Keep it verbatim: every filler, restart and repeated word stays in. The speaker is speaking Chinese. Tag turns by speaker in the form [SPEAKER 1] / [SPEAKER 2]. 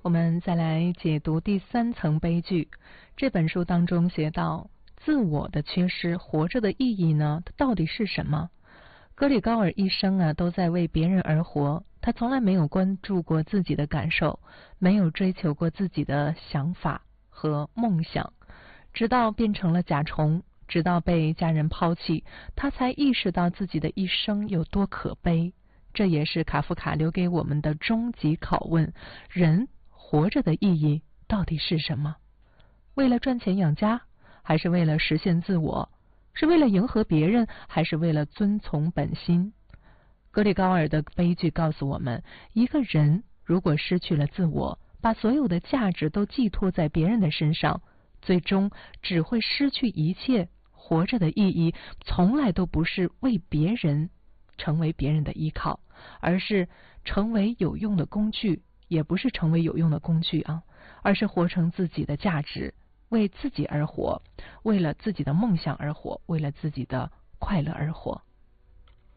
[SPEAKER 1] 我们再来解读第三层悲剧。这本书当中写到，自我的缺失，活着的意义呢，它到底是什么？格里高尔一生啊都在为别人而活，他从来没有关注过自己的感受，没有追求过自己的想法和梦想，直到变成了甲虫，直到被家人抛弃，他才意识到自己的一生有多可悲。这也是卡夫卡留给我们的终极拷问：人活着的意义到底是什么？为了赚钱养家，还是为了实现自我？是为了迎合别人，还是为了遵从本心？格里高尔的悲剧告诉我们，一个人如果失去了自我，把所有的价值都寄托在别人的身上，最终只会失去一切。活着的意义从来都不是为别人成为别人的依靠，而是成为有用的工具，也不是成为有用的工具啊，而是活成自己的价值，为自己而活，为了自己的梦想而活，为了自己的快乐而活。